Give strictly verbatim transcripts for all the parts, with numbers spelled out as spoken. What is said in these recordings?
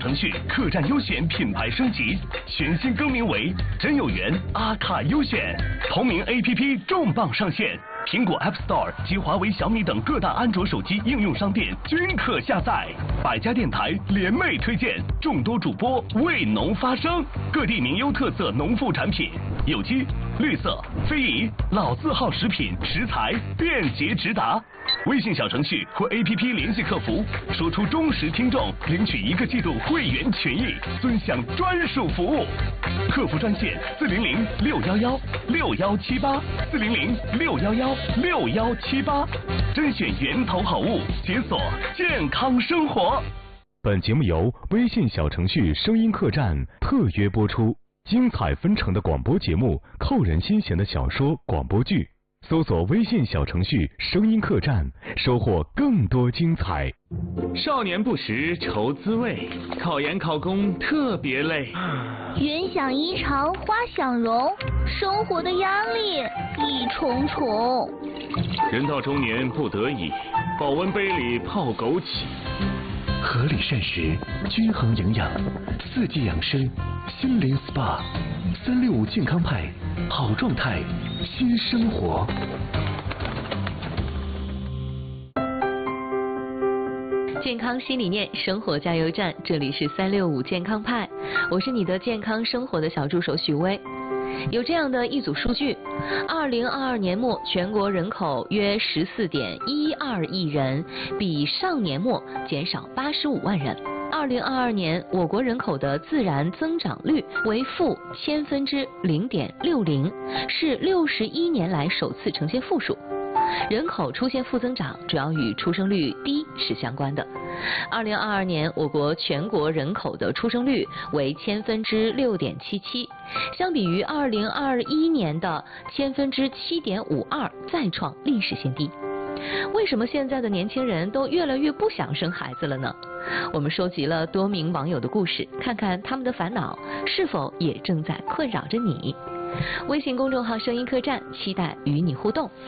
程序客栈优选品牌升级，全新更名为真有缘阿卡优选，同名 A P P 重磅上线，苹果 App Store 及华为、小米等各大安卓手机应用商店均可下载。百家电台联袂推荐，众多主播为农发声，各地名优特色农副产品，有机、绿色、非遗、老字号食品食材便捷直达。微信小程序或 A P P 联系客服，说出忠实听众，领取一个季度会员权益，尊享专属服务。客服专线四零零六幺幺六幺七八四零零六幺幺六幺七八，甄选源头好物，解锁健康生活。 本节目由微信小程序声音客栈特约播出，精彩纷呈的广播节目，扣人心弦的小说广播剧。搜索微信小程序声音客栈，收获更多精彩。 少年不识愁滋味，考研考公特别累。 云想衣裳花想容，生活的压力一重重。 人到中年不得已，保温杯里泡枸杞。 合理膳食，均衡营养，四季养生，心灵 S P A， 三六五健康派，好状态，新生活。 健康新理念，生活加油站，这里是三六五健康派，我是你的健康生活的小助手许巍。有这样的一组数据，二零二二年末全国人口约十四点一二亿人，比上年末减少八十五万人。二零二二年我国人口的自然增长率为负千分之零点六零，是六十一年来首次呈现负数。人口出现负增长，主要与出生率低是相关的。二零二二年，我国全国人口的出生率为千分之六点七七，相比于二零二一年的千分之七点五二，再创历史新低。为什么现在的年轻人都越来越不想生孩子了呢？我们收集了多名网友的故事，看看他们的烦恼是否也正在困扰着你。微信公众号声音客栈，期待与你互动。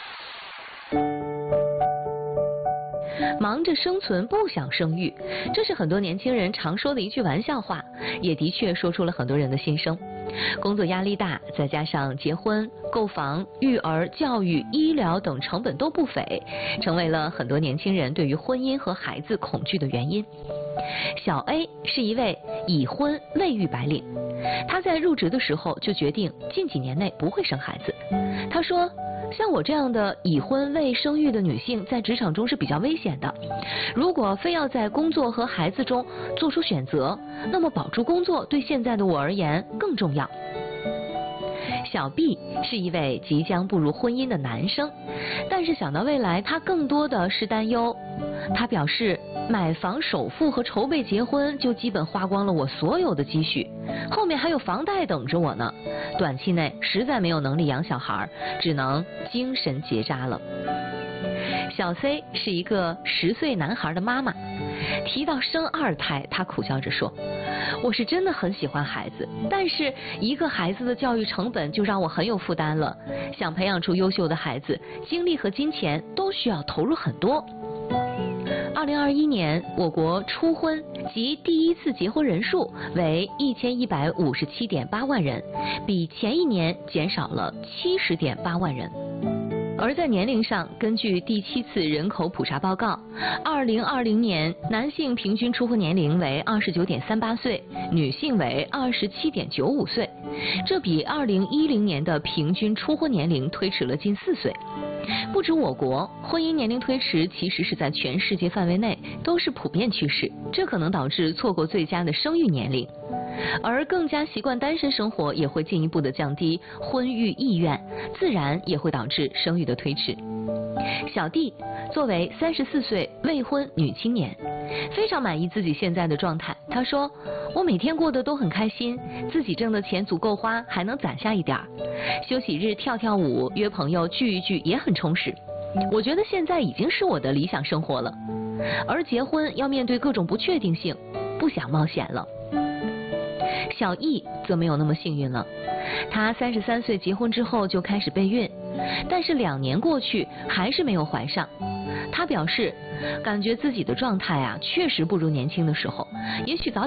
忙着生存不想生育，这是很多年轻人常说的一句玩笑话，也的确说出了很多人的心声。工作压力大，再加上结婚、购房、育儿、教育、医疗等成本都不菲，成为了很多年轻人对于婚姻和孩子恐惧的原因。小 A 是一位已婚未育白领，他在入职的时候就决定近几年内不会生孩子。他说，像我这样的已婚未生育的女性在职场中是比较危险的，如果非要在工作和孩子中做出选择，那么保住工作对现在的我而言更重要。小 B 是一位即将步入婚姻的男生，但是想到未来，他更多的是担忧。他表示，买房首付和筹备结婚就基本花光了我所有的积蓄，后面还有房贷等着我呢，短期内实在没有能力养小孩，只能精神结扎了。小 C 是一个十岁男孩的妈妈，提到生二胎，她苦笑着说，我是真的很喜欢孩子，但是一个孩子的教育成本就让我很有负担了，想培养出优秀的孩子，精力和金钱都需要投入很多。二零二一年，我国初婚及第一次结婚人数为一千一百五十七点八万人，比前一年减少了七十点八万人。而在年龄上，根据第七次人口普查报告，二零二零年男性平均初婚年龄为二十九点三八岁，女性为二十七点九五岁，这比二零一零年的平均初婚年龄推迟了近四岁。不止我国，婚姻年龄推迟其实是在全世界范围内都是普遍趋势，这可能导致错过最佳的生育年龄。而更加习惯单身生活也会进一步的降低婚育意愿，自然也会导致生育的推迟。小弟作为三十四岁未婚女青年，非常满意自己现在的状态。她说，我每天过得都很开心，自己挣的钱足够花，还能攒下一点儿，休息日跳跳舞，约朋友聚一聚也很充实。我觉得现在已经是我的理想生活了，而结婚要面对各种不确定性，不想冒险了。小易则没有那么幸运了，她三十三岁结婚之后就开始备孕，但是两年过去还是没有怀上。她表示，感觉自己的状态啊确实不如年轻的时候，也许早